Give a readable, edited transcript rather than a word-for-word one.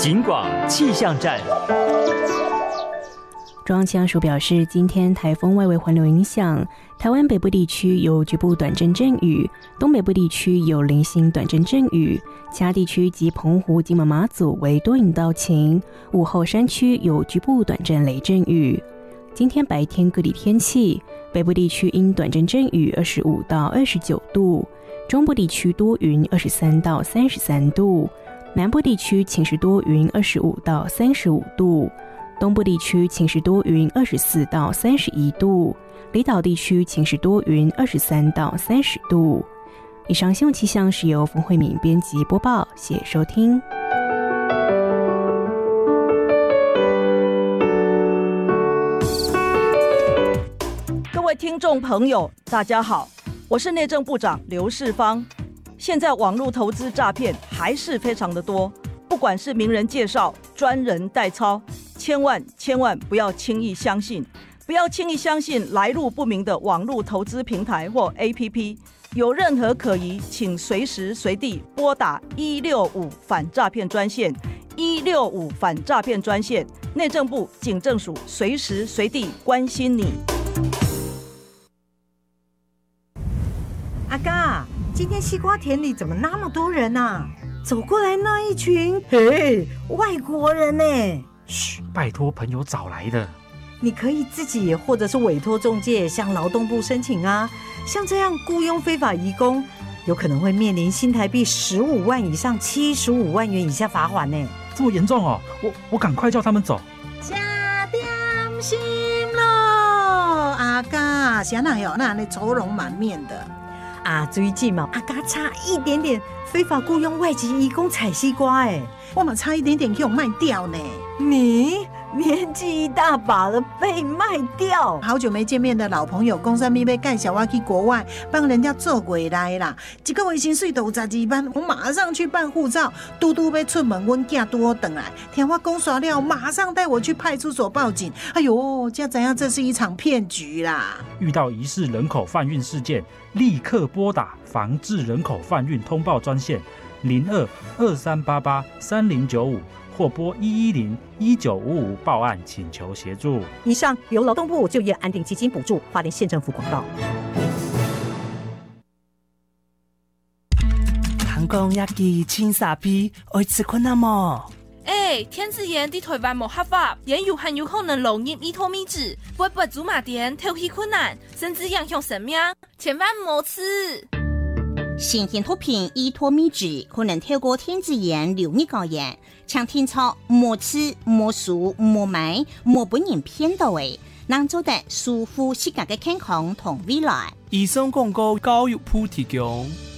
警广气象站。 中央气象署表示，今天台风外围环流影响，台湾北部地区有局部短阵阵雨，东北部地区有零星短阵阵雨，其他地区及澎湖、金门、马祖为多云到晴，午后山区有局部短阵雷阵雨。今天白天各地天气，北部地区因短阵阵雨25到29度，中部地区多云23到33度，南部地区晴时多云25到35度，东部地区晴时多云24到31度，离岛地区晴时多云23到30度。以上新闻气象是由冯慧敏编辑播报，谢谢收听。 各位听众朋友，大家好，我是内政部长刘世芳。现在网络投资诈骗还是非常的多，不管是名人介绍、专人代操，千万不要轻易相信，不要轻易相信来路不明的网络投资平台或 APP。有任何可疑，请随时随地拨打165反诈骗专线，165反诈骗专线，内政部警政署随时随地关心你。 阿嘎，今天西瓜田里怎么那么多人啊？走过来那一群，嘿，外国人呢？ 嘘，拜托朋友找来的。 你可以自己或者是委托中介向劳动部申请啊。像这样雇佣非法移工，有可能会面临新台币15万以上75万元以下罚款呢。 这么严重哦？我赶快叫他们走。 吃点心咯，阿嘎，谁哪有那你愁容满面的？ 啊，最近嘛，阿嘎差一点点非法雇佣外籍移工采西瓜，哎， 我们差一点点给我卖掉呢。 你年纪一大把了，被卖掉？ 好久没见面的老朋友，公司咪要介绍我去国外帮人家做过来啦。一个月薪水都有12万，我马上去办护照。嘟嘟要出门，阮囝拄好回来，听我讲耍了，马上带我去派出所报警。哎呦，才知影这是一场骗局啦！ 遇到疑似人口贩运事件，立刻拨打防治人口贩运通报专线02-2388-3095。或拨110-1955报案请求协助。 以上由劳动部就业安定基金补助，花莲县政府广告。 唐公一记青沙皮，爱吃困难么？ 天子盐伫台湾无合法，也有很有可能漏入伊托米脂，不祖马店偷去困难，甚至影响生命，千万莫吃。 新鲜毒品伊托米脂可能透过天子盐流入高盐，请听操莫吃、莫数、莫买、莫本人骗到位，能做得舒服世界的健康同未来。 以上广告教育部提供。